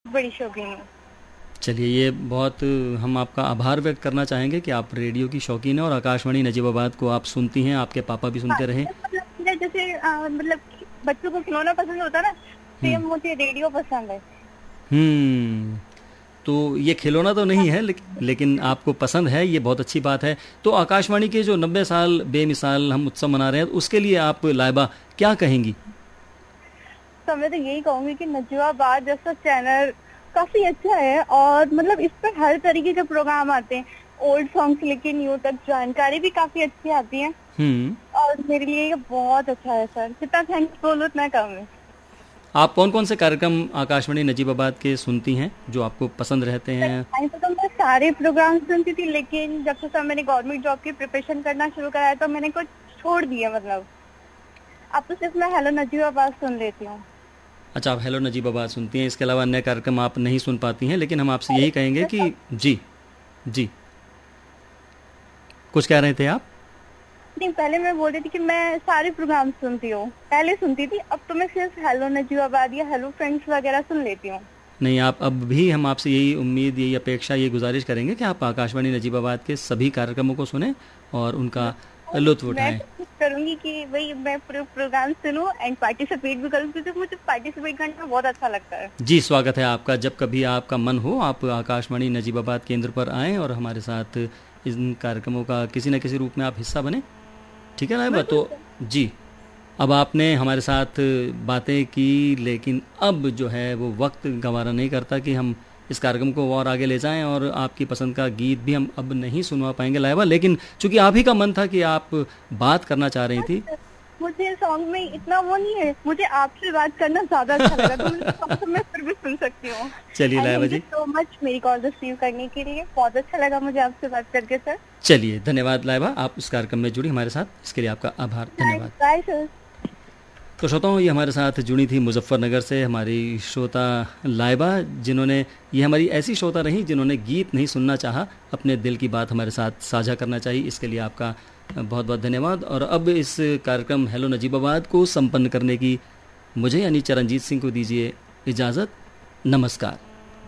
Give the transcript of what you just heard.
बड़ी शौकीन हूँ। चलिए, ये बहुत हम आपका आभार व्यक्त करना चाहेंगे कि आप रेडियो की शौकीन हैं और आकाशवाणी नजीबाबाद को आप सुनती हैं, आपके पापा भी हाँ, सुनते रहे। मतलब मुझे जैसे मतलब कि बच्चों को खिलौना पसंद होता है ना, हम्म। सेम मुझे रेडियो पसंद है। हम्म। तो ये खिलौना तो नहीं है, लेकिन आपको पसंद है, ये बहुत अच्छी बात है। तो आकाशवाणी के जो 90 साल बेमिसाल हम उत्सव मना रहे हैं, उसके लिए आप लाइबा क्या कहेंगी? तो मैं तो यही कहूंगी कि नजीबाबाद जैसा चैनल काफी अच्छा है, और मतलब इस पर हर तरीके के प्रोग्राम आते हैं, ओल्ड सॉन्ग से लेके न्यू तक, जानकारी भी काफी अच्छी आती है। हम्म। और मेरे लिए ये बहुत अच्छा है सर, जितना थैंक्स बोलो उतना कम है। आप कौन कौन से कार्यक्रम आकाशवाणी नजीबाबाद के सुनती हैं जो आपको पसंद रहते हैं? टाइम पे तो मैं सारे प्रोग्राम सुनती थी, लेकिन जब से सर मैंने गवर्नमेंट जॉब की प्रिपरेशन करना शुरू करा है तो मैंने कुछ छोड़ दिया। मतलब अब तो सिर्फ मैं हेलो नजीबाबाद सुन लेती हूँ। अच्छा, आप हेलो नजीबाबाद सुनती हैं, इसके अलावा अन्य कार्यक्रम आप नहीं सुन पाती हैं, लेकिन हम आपसे यही कहेंगे कि जी। जी, कुछ कह रहे थे आप? नहीं, पहले मैं बोल रही थी कि मैं सारे प्रोग्राम सुनती हूँ, पहले सुनती थी, अब तो मैं सिर्फ हेलो नजीबाबाद या हेलो फ्रेंड्स वगैरह सुन लेती हूँ। नहीं, आप अब भी, हम आपसे यही उम्मीद, यही अपेक्षा, ये गुजारिश करेंगे कि आप आकाशवाणी नजीबाबाद के सभी कार्यक्रमों को सुनें और उनका लुत्फ मैं उठाएं। कोशिश करूंगी कि भाई मैं पूरे प्रोग्राम सुनूं एंड पार्टिसिपेट भी करूं, क्योंकि मुझे पार्टिसिपेट करने में बहुत अच्छा लगता है। जी, स्वागत है आपका। जब कभी आपका मन हो, आप आकाशवाणी नजीबाबाद केंद्र पर आएँ और हमारे साथ इन कार्यक्रमों का किसी न किसी रूप में आप हिस्सा बने। ठीक है ना? बिल्कुल तो सर। जी, अब आपने हमारे साथ बातें की, लेकिन अब जो है वो वक्त गंवारा नहीं करता कि हम इस कार्यक्रम को और आगे ले जाएं, और आपकी पसंद का गीत भी हम अब नहीं सुनवा पाएंगे लाइबा, लेकिन चूंकि आप ही का मन था कि आप बात करना चाह रही थी। मुझे सॉन्ग में इतना वो नहीं है, मुझे आपसे बात करना ज्यादा अच्छा लगा, तो मुझे सॉन्ग तो मैं फिर भी सुन सकती हूँ। चलिए and Laiba thank you ji. So much मेरी कॉल रिसीव करने के लिए, बहुत अच्छा लगा मुझे आपसे बात करके सर। चलिए, धन्यवाद लाइबा, आप इस कार्यक्रम में जुड़ी हमारे साथ, इसके लिए आपका आभार, बाय धन्यवाद। Bye sir. तो श्रोताओं, ये हमारे साथ जुड़ी थी मुजफ्फरनगर से हमारी श्रोता लाइबा, जिन्होंने, ये हमारी ऐसी श्रोता रही जिन्होंने गीत नहीं सुनना चाहा, अपने दिल की बात हमारे साथ साझा करना चाहिए, इसके लिए आपका बहुत बहुत धन्यवाद। और अब इस कार्यक्रम हेलो नजीबाबाद को संपन्न करने की मुझे यानी चरणजीत सिंह को दीजिए इजाज़त। नमस्कार।